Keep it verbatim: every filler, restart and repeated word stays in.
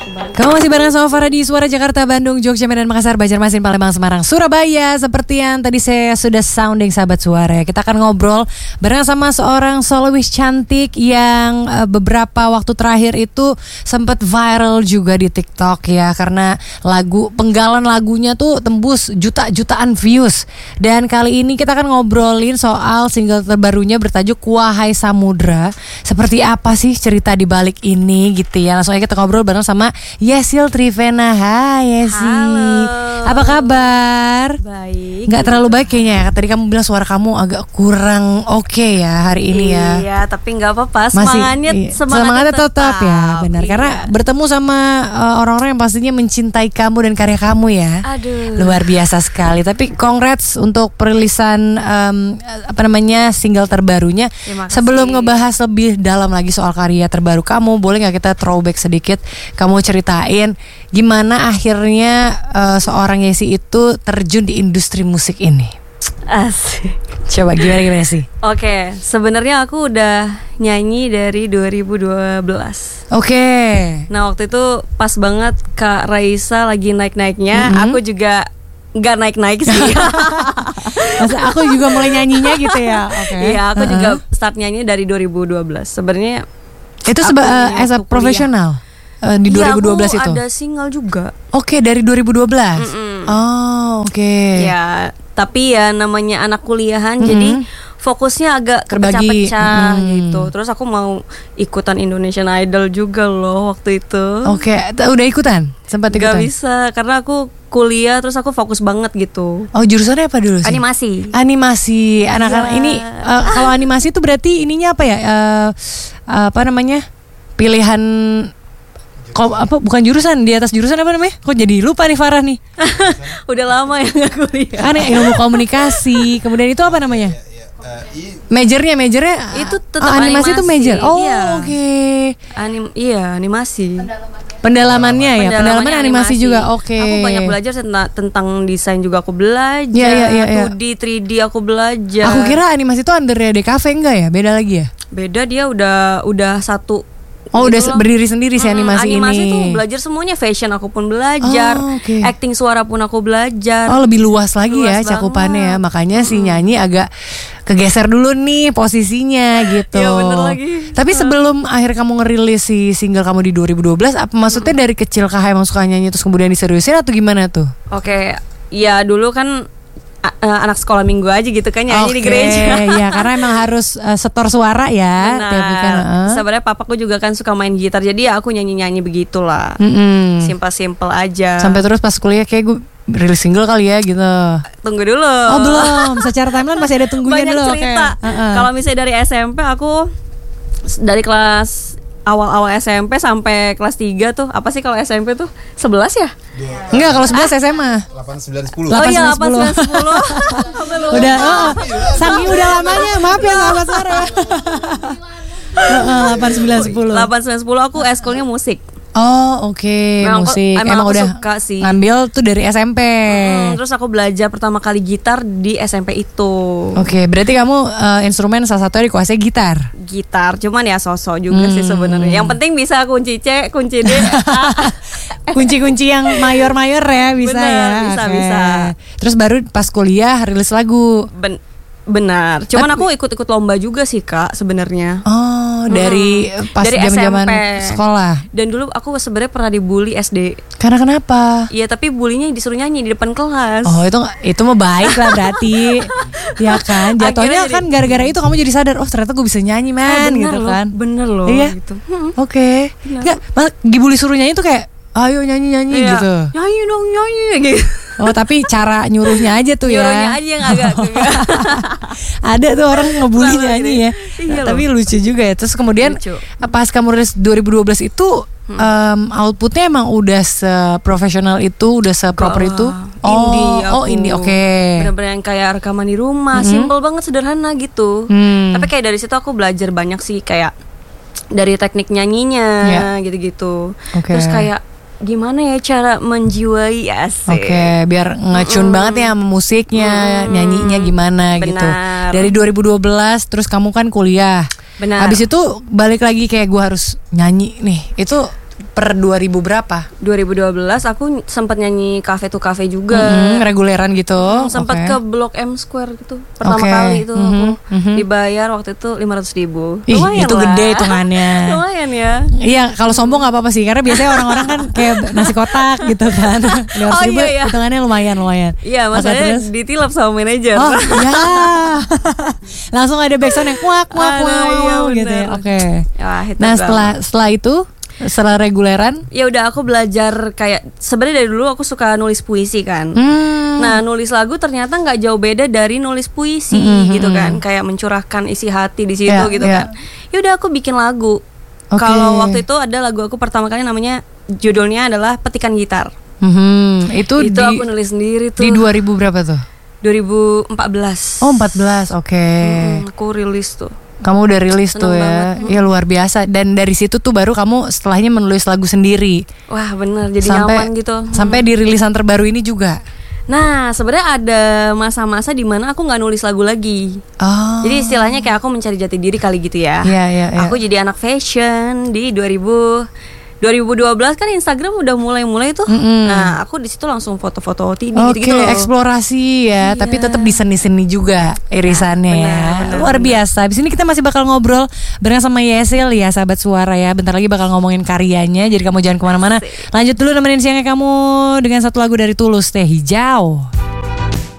Kamu masih bareng sama Farah di Suara Jakarta, Bandung, Jogja, Medan, Makassar, Banjarmasin, Palembang, Semarang, Surabaya. Seperti yang tadi saya sudah sounding sahabat suara, kita akan ngobrol bareng sama seorang soloist cantik yang uh, beberapa waktu terakhir itu sempat viral juga di TikTok ya, karena lagu penggalan lagunya tuh tembus juta-jutaan views. Dan kali ini kita akan ngobrolin soal single terbarunya bertajuk Wahai Samudra. Seperti apa sih cerita di balik ini gitu ya. Langsung aja kita ngobrol bareng sama Yesil Trivena. Hai Yesi. Halo. Apa kabar? Baik. Gak terlalu baik kayaknya ya. Tadi kamu bilang suara kamu agak kurang oke okay ya hari ini ya. Iya, tapi gak apa-apa. Masih, Semangatnya iya. semangatnya, semangatnya tetap, tetap ya. Benar. Iya. Karena bertemu sama uh, orang-orang yang pastinya mencintai kamu dan karya kamu ya. Aduh. Luar biasa sekali. Tapi congrats untuk perilisan um, apa namanya single terbarunya. Sebelum ngebahas lebih dalam lagi soal karya terbaru kamu, boleh gak kita throwback sedikit? Kamu ceritain gimana akhirnya uh, seorang Yesi itu terjun di industri musik ini. Asik. Coba gimana gimana sih? Oke, sebenarnya aku udah nyanyi dari dua ribu dua belas. Oke. Nah, waktu itu pas banget Kak Raisa lagi naik-naiknya. Mm-hmm. Aku juga nggak naik-naik sih. Masa aku juga mulai nyanyinya gitu ya. Oke. Iya, aku uh-huh. juga start nyanyi dari dua ribu dua belas. Sebenarnya itu seba- uh, as a professional. Uh, di ya, dua ribu dua belas aku itu. ada single juga. Oke, okay, dari dua ribu dua belas. Mm-mm. Oh, oke. Okay. Ya, tapi ya namanya anak kuliahan, mm-hmm. jadi fokusnya agak terbagi, kepecah-pecah mm-hmm. gitu. Terus aku mau ikutan Indonesian Idol juga loh waktu itu. Oke, okay. Udah ikutan? Sempat ikutan? Gak bisa, karena aku kuliah terus aku fokus banget gitu. Oh, jurusannya apa dulu sih? Animasi. Animasi. Anak-anak ya. Ini uh, kalau animasi itu berarti ininya apa ya? Uh, apa namanya? Pilihan. Kok apa bukan jurusan, di atas jurusan apa namanya? Kok jadi lupa nih Farah nih. Udah lama ya gak kuliah. Kan ilmu komunikasi. Kemudian itu apa namanya? Majornya, majornya itu tetap oh, animasi itu major. Oh, iya. oke. Okay. Anim iya, animasi. Pendalamannya ya, Pendalaman pendalaman animasi, animasi juga. Oke. Okay. Aku banyak belajar tentang, tentang desain juga aku belajar. Ya, ya, ya, ya. dua D, tiga D aku belajar. Aku kira animasi itu under D K V enggak ya? Beda lagi ya? Beda, dia udah udah satu. Oh gitu udah loh. Berdiri sendiri sih animasi, hmm, animasi ini. Animasi tuh belajar semuanya, fashion aku pun belajar, oh, okay. acting suara pun aku belajar. Oh lebih luas lagi luas ya banget. Cakupannya ya. Makanya si nyanyi agak kegeser dulu nih posisinya gitu. Iya bener lagi. Tapi sebelum akhir kamu ngerilis si single kamu di dua ribu dua belas, apa maksudnya hmm. dari kecil kah emang suka nyanyi terus kemudian diseriusin atau gimana tuh? Oke, okay. Ya dulu kan Uh, anak sekolah minggu aja gitu kan nyanyi okay, di gereja. Iya, karena emang harus uh, setor suara ya. Benar. Kan, uh. Sebenarnya papaku juga kan suka main gitar, jadi ya aku nyanyi-nyanyi begitulah. Mm-hmm. Simpel-simpel aja. Sampai terus pas kuliah kayak gue rilis single kali ya gitu. Tunggu dulu. Oh belum. Secara timeline masih ada tunggunya banyak dulu. Banyak cerita. Okay. Uh-uh. Kalau misalnya dari S M P aku dari kelas awal-awal S M P sampai kelas tiga tuh apa sih kalau S M P tuh sebelas ya? Enggak, kalau sebelas S M A delapan, sembilan, sepuluh. Oh iya delapan, sembilan, sepuluh. Udah, oh, saking udah lamanya, maaf ya sahabat Sarah. delapan, sembilan, sepuluh. delapan, sembilan, sepuluh aku eskulnya musik. Oh oke, okay. Musik. Emang, emang aku udah suka sih. Ngambil tuh dari S M P. Hmm, terus aku belajar pertama kali gitar di S M P itu. Oke, okay, berarti kamu uh, instrumen salah satunya dikuasai gitar. Gitar, cuman ya sosok juga hmm. sih sebenarnya. Yang penting bisa kunci C, kunci D. Kunci-kunci yang mayor-mayor ya bisa. Bener, ya. Bisa okay. bisa. Terus baru pas kuliah rilis lagu. Ben- benar. Cuman Tapi, aku ikut-ikut lomba juga sih Kak sebenarnya. Oh, dari hmm. pas zaman-zaman sekolah. Dan dulu aku sebenarnya pernah dibully S D. Karena kenapa? Iya, tapi bulinya disuruh nyanyi di depan kelas. Oh, itu itu mah baik lah berarti. Ya kan, jatuhnya kan gara-gara itu kamu jadi sadar, oh ternyata gue bisa nyanyi man, eh, gitu loh, kan. Bener loh iya? gitu. Hmm. Oke. Okay. Enggak, dibully suruh nyanyi tuh kayak ayo nyanyi-nyanyi iya. gitu. Nyanyi dong, nyanyi gitu. Oh, tapi cara nyuruhnya aja tuh nyuruhnya ya. Nyuruhnya aja yang agak ada tuh orang ngebully nyanyi ya. Iya nah, tapi lucu juga ya. Terus kemudian lucu. Pas kamu rilis dua ribu dua belas itu hmm. um, outputnya emang udah seprofesional itu, udah seproper uh, itu. Oh, indie aku. Oh, indie. Oke. Okay. Benar-benar yang kayak rekaman di rumah, hmm. simple banget, sederhana gitu. Hmm. Tapi kayak dari situ aku belajar banyak sih, kayak dari teknik nyanyinya yeah. gitu-gitu. Okay. Terus kayak gimana ya cara menjiwai asik. Oke, okay, biar ngecun mm. banget ya sama musiknya, mm. nyanyinya gimana. Benar. Gitu. Dari dua ribu dua belas terus kamu kan kuliah. Benar. Habis itu balik lagi kayak gue harus nyanyi nih. Itu per dua ribu berapa? dua ribu dua belas aku sempat nyanyi cafe to cafe juga. Mm-hmm, reguleran gitu. Hmm, sempat okay. ke Blok M Square gitu. Pertama okay. kali itu mm-hmm, aku mm-hmm. dibayar waktu itu lima ratus ribu. Ih, lumayan itu lah. Gede hitungannya. Lumayan ya. Iya, kalau sombong enggak apa-apa sih karena biasanya orang-orang kan kayak nasi kotak gitu kan. lima ratus ribu oh, iya, iya. hitungannya lumayan lumayan. Iya, maksudnya ditilap sama manajer. Oh, iya. Langsung ada backsound yang kuak kuak kuak iya, gitu ya. Oke. Okay. Ya, nah, setelah setelah itu setelah reguleran ya udah aku belajar kayak sebenarnya dari dulu aku suka nulis puisi kan. Hmm. Nah nulis lagu ternyata nggak jauh beda dari nulis puisi mm-hmm. gitu kan, kayak mencurahkan isi hati di situ yeah, gitu yeah. kan. Ya udah aku bikin lagu. Okay. Kalau waktu itu ada lagu aku pertama kali namanya judulnya adalah Petikan Gitar. Mm-hmm. Itu itu di, aku nulis sendiri tuh. Di dua ribu berapa tuh? dua ribu empat belas. Oh empat belas, oke. Okay. Hmm, aku rilis tuh. Kamu udah rilis tuh ya, banget. Ya luar biasa. Dan dari situ tuh baru kamu setelahnya menulis lagu sendiri. Wah bener, jadi sampai, nyaman gitu. Sampai di rilisan terbaru ini juga. Nah sebenarnya ada masa-masa di mana aku nggak nulis lagu lagi. Oh. Jadi istilahnya kayak aku mencari jati diri kali gitu ya. Iya iya. Ya. Aku jadi anak fashion di dua ribu dua ribu dua belas kan Instagram udah mulai-mulai tuh. Mm-hmm. Nah, aku di situ langsung foto-foto T V okay, gitu-gitu loh. Eksplorasi ya, iya. Tapi tetap di seni-seni juga irisannya ya. Benar, benar, luar benar. Biasa. Di sini kita masih bakal ngobrol bareng sama Yesil ya, sahabat suara ya. Bentar lagi bakal ngomongin karyanya. Jadi kamu jangan kemana-mana. Lanjut dulu nemenin siangnya kamu dengan satu lagu dari Tulus, Teh Hijau.